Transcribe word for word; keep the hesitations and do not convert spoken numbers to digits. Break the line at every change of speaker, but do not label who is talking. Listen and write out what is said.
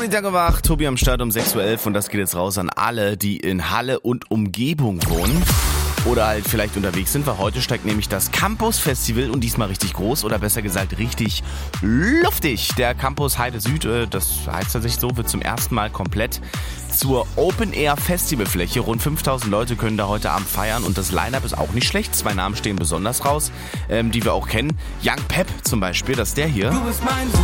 Nachmittag um acht, Tobi am Start um sechs Uhr elf und das geht jetzt raus an alle, die in Halle und Umgebung wohnen. Oder halt vielleicht unterwegs sind, weil heute steigt nämlich das Campus Festival und diesmal richtig groß oder besser gesagt richtig luftig. Der Campus Heide Süd, das heißt tatsächlich so, wird zum ersten Mal komplett zur Open-Air-Festivalfläche. Rund fünftausend Leute können da heute Abend feiern und das Line-Up ist auch nicht schlecht. Zwei Namen stehen besonders raus, ähm, die wir auch kennen. Young Pep zum Beispiel, das ist der hier.
Du bist mein